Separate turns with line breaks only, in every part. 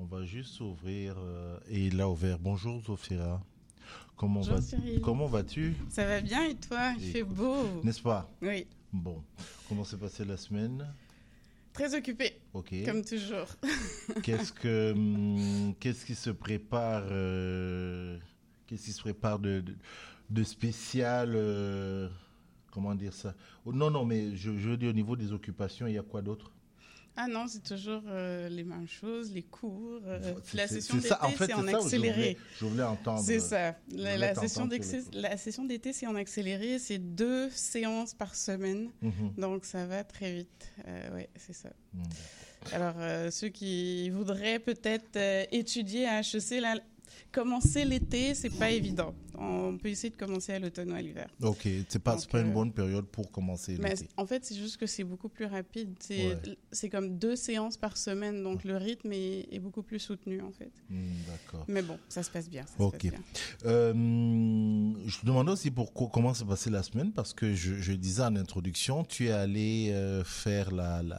On va juste ouvrir et il a ouvert. Bonjour Zofira.
Bonjour Cyril.
Comment vas-tu?
Ça va bien et toi? Il fait beau.
N'est-ce pas?
Oui.
Bon. Comment s'est passée la semaine?
Très occupé.
Ok.
Comme toujours.
Qu'est-ce qui se prépare de spécial comment dire ça? Oh, non, mais je veux dire au niveau des occupations, il y a quoi d'autre?
Ah non, c'est toujours les mêmes choses, les cours. La
C'est
session d'été,
ça, en fait,
c'est en
ça
accéléré.
Je voulais entendre.
C'est ça. La
La
session d'été, c'est en accéléré. C'est 2 séances par semaine. Donc, ça va très vite. Oui, c'est ça. Alors, ceux qui voudraient peut-être étudier à HEC, là, commencer l'été, c'est pas évident. On peut essayer de commencer à l'automne ou à l'hiver.
Ok, c'est pas une bonne période pour commencer l'été.
En fait, c'est juste que c'est beaucoup plus rapide. C'est comme 2 séances par semaine, donc le rythme est beaucoup plus soutenu en fait.
D'accord.
Mais bon, ça se passe bien.
Je te demandais aussi comment s'est passée la semaine, parce que je disais en introduction, tu es allé faire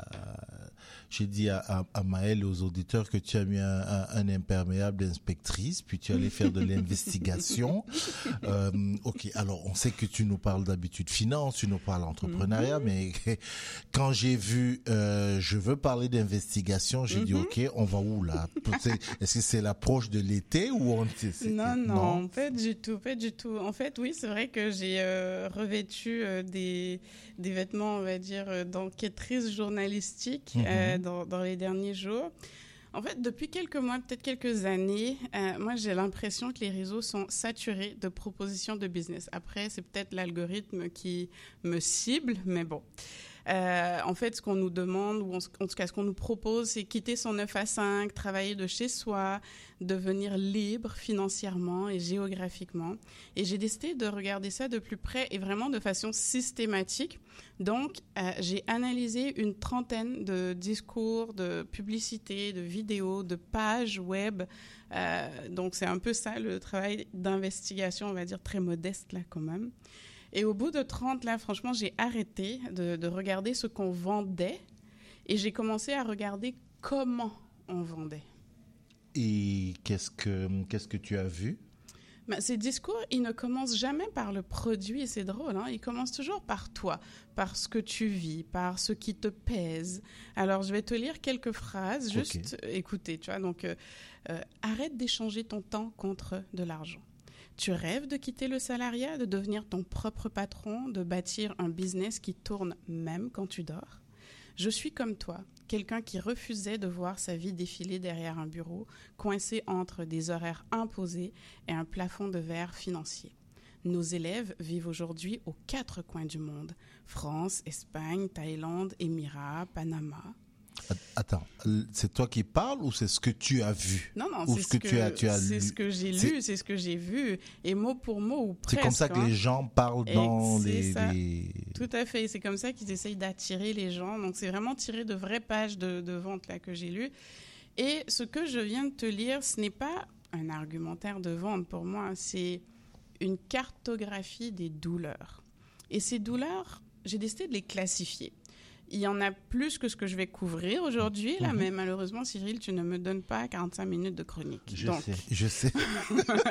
j'ai dit à Maëlle et aux auditeurs que tu as mis un imperméable d'inspectrice, puis tu allais faire de l'investigation. Ok, alors on sait que tu nous parles d'habitude finance, tu nous parles entrepreneuriat, mais quand j'ai vu je veux parler d'investigation, j'ai dit ok, on va où là? Est-ce que c'est l'approche de l'été ou on
Non, pas du tout. En fait, oui, c'est vrai que j'ai revêtu des vêtements, on va dire, d'enquêtrice journalistique dans les derniers jours. En fait, depuis quelques mois, peut-être quelques années, moi, j'ai l'impression que les réseaux sont saturés de propositions de business. Après, c'est peut-être l'algorithme qui me cible, mais bon. En fait, ce qu'on nous demande, ou en tout cas, ce qu'on nous propose, c'est quitter son 9 à 5, travailler de chez soi, devenir libre financièrement et géographiquement. Et j'ai décidé de regarder ça de plus près et vraiment de façon systématique. Donc, j'ai analysé une trentaine de discours, de publicités, de vidéos, de pages web. Donc, c'est un peu ça, le travail d'investigation, on va dire, très modeste là quand même. Et au bout de 30, là, franchement, j'ai arrêté de regarder ce qu'on vendait et j'ai commencé à regarder comment on vendait.
Et qu'est-ce que tu as vu?
Ces discours, ils ne commencent jamais par le produit, et c'est drôle, hein? Ils commencent toujours par toi, par ce que tu vis, par ce qui te pèse. Alors, je vais te lire quelques phrases, juste écoutez, tu vois. Donc, arrête d'échanger ton temps contre de l'argent. Tu rêves de quitter le salariat, de devenir ton propre patron, de bâtir un business qui tourne même quand tu dors. Je suis comme toi, quelqu'un qui refusait de voir sa vie défiler derrière un bureau, coincé entre des horaires imposés et un plafond de verre financier. Nos élèves vivent aujourd'hui aux 4 coins du monde. France, Espagne, Thaïlande, Émirats, Panama.
Attends, c'est toi qui parles ou c'est ce que tu as vu?
Non,
ou
c'est
tu as
c'est
lu?
ce que j'ai lu, c'est ce que j'ai vu, et mot pour mot ou presque.
C'est comme ça que les gens parlent dans les...
Tout à fait, c'est comme ça qu'ils essayent d'attirer les gens. Donc c'est vraiment tiré de vraies pages de vente là que j'ai lues. Et ce que je viens de te lire, ce n'est pas un argumentaire de vente pour moi, c'est une cartographie des douleurs. Et ces douleurs, j'ai décidé de les classifier. Il y en a plus que ce que je vais couvrir aujourd'hui, là, mais malheureusement, Cyril, tu ne me donnes pas 45 minutes de chronique.
Je sais.